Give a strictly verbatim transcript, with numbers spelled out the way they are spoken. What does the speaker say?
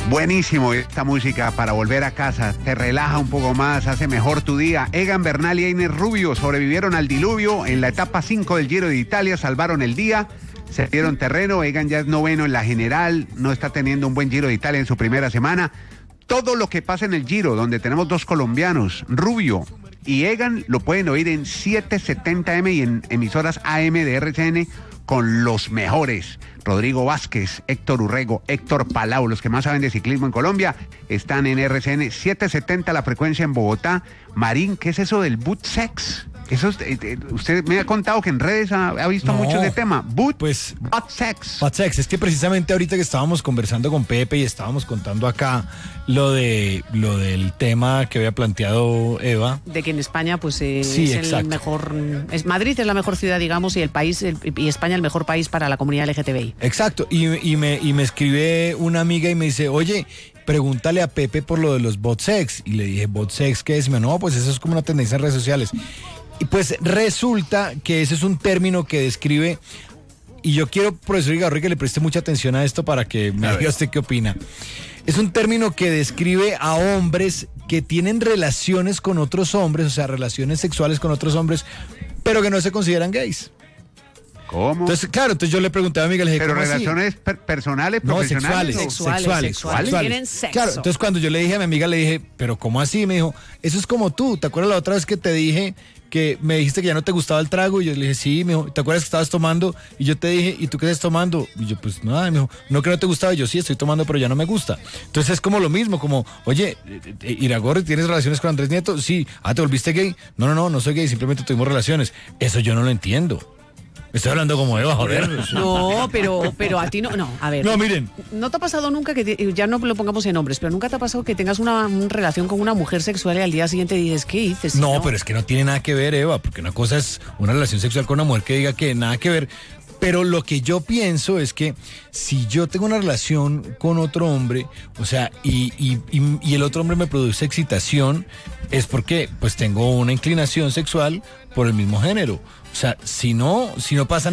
Buenísimo esta música para volver a casa, te relaja un poco más, hace mejor tu día. Egan Bernal y Einer Rubio sobrevivieron al diluvio en la etapa cinco del Giro de Italia, salvaron el día, se dieron terreno. Egan ya es noveno en la general, no está teniendo un buen Giro de Italia en su primera semana. Todo lo que pasa en el Giro, donde tenemos dos colombianos, Rubio y Egan, lo pueden oír en setecientos setenta eme y en emisoras A M de R C N con los mejores. Rodrigo Vázquez, Héctor Urrego, Héctor Palau, los que más saben de ciclismo en Colombia, están en R C N setecientos setenta la frecuencia en Bogotá. Marín, ¿qué es eso del boot sex? Eso, eh, eh, usted me ha contado que en redes ha, ha visto no, mucho ese tema. Boot, pues, butt sex. Butt sex. Es que precisamente ahorita que estábamos conversando con Pepe y estábamos contando acá lo de lo del tema que había planteado Eva. De que en España pues eh, sí, es exacto. el mejor, es Madrid es la mejor ciudad, digamos, y el país el, y España el mejor país para la comunidad L G T B I. Exacto. Y, y me y me escribe una amiga y me dice, oye, pregúntale a Pepe por lo de los bot sex. Y le dije, ¿bot sex qué es? Y me dijo, no, pues eso es como una tendencia en redes sociales. Y pues resulta que ese es un término que describe, y yo quiero, profesor Igarri, que le preste mucha atención a esto para que me diga usted qué opina. Es un término que describe a hombres que tienen relaciones con otros hombres, o sea, relaciones sexuales con otros hombres, pero que no se consideran gays. ¿Cómo? Entonces, claro, entonces yo le pregunté a mi amiga, le dije, ¿Pero ¿cómo relaciones per personales, no, profesionales? sexuales, Sexuales, sexuales, sexuales. sexuales. Tienen sexo. Claro, entonces cuando yo le dije a mi amiga, le dije, ¿pero cómo así? Me dijo, eso es como tú, ¿te acuerdas la otra vez que te dije que me dijiste que ya no te gustaba el trago? Y yo le dije, sí, me dijo, ¿te acuerdas que estabas tomando? Y yo te dije, ¿y tú qué estás tomando? Y yo, pues nada, me dijo, no que no te gustaba. Y yo, sí, estoy tomando, pero ya no me gusta. Entonces es como lo mismo, como, oye, Iragorri, ¿tienes relaciones con Andrés Nieto? Sí. Ah, ¿te volviste gay? No, no, no, no soy gay, simplemente tuvimos relaciones. Eso yo no lo entiendo. Estoy hablando como Eva, joder. No, pero, pero a ti no, no, a ver. No, miren. ¿No te ha pasado nunca que, te, ya no lo pongamos en nombres, pero nunca te ha pasado que tengas una, una relación con una mujer sexual y al día siguiente dices, ¿qué dices? No, no, pero es que no tiene nada que ver, Eva, porque una cosa es una relación sexual con una mujer que diga que nada que ver. Pero lo que yo pienso es que si yo tengo una relación con otro hombre, o sea, y, y, y, y el otro hombre me produce excitación, es porque pues tengo una inclinación sexual por el mismo género. O sea, si no, si no pasa